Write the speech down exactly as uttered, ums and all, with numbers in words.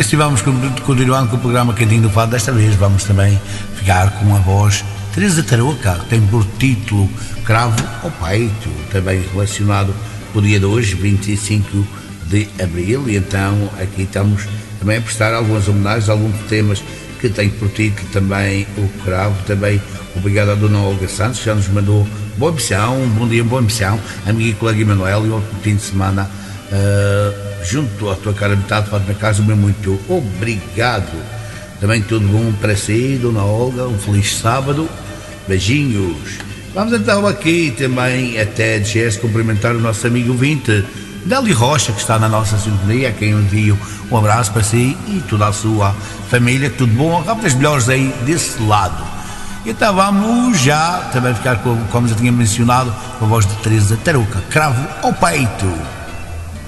assim vamos continuando com o programa Cantinho do Fado. Desta vez vamos também ficar com a voz Teresa Tarouca, que tem por título Cravo ao Peito, também relacionado com o dia de hoje, vinte e cinco de abril, e então aqui estamos também a prestar algumas homenagens a alguns temas que tem por título também o Cravo. Também obrigado à Dona Olga Santos, que já nos mandou boa missão, um bom dia, boa missão, amiga e colega Emanuel, e outro fim de semana uh, junto à tua cara metade, para na casa, meu muito obrigado. Também tudo bom para si, Dona Olga, um feliz sábado, beijinhos. Vamos então aqui também até de G S cumprimentar o nosso amigo ouvinte Délio Rocha, que está na nossa sintonia, a quem eu envio um abraço para si e toda a sua família, tudo bom, rápidas melhores aí desse lado. Então vamos já também ficar com, como já tinha mencionado, com a voz de Teresa Tarouca, Cravo ao Peito.